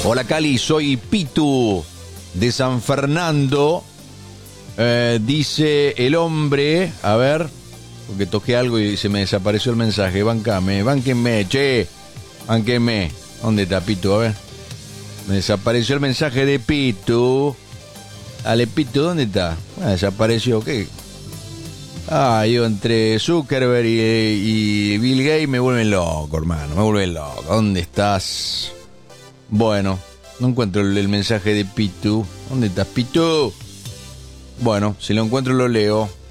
Hola Cali, soy Pitu de San Fernando. Dice el hombre, a ver, porque toqué algo y se me desapareció el mensaje. Bánquenme, che, bánquenme. ¿Dónde está Pitu? A ver. Me desapareció el mensaje de Pitu. Dale, Pitu, ¿dónde está? Desapareció, ¿qué? Yo entre Zuckerberg y Bill Gates me vuelven loco, hermano, me vuelven loco. ¿Dónde estás? Bueno, no encuentro el mensaje de Pitu. ¿Dónde estás, Pitu? Bueno, si lo encuentro lo leo.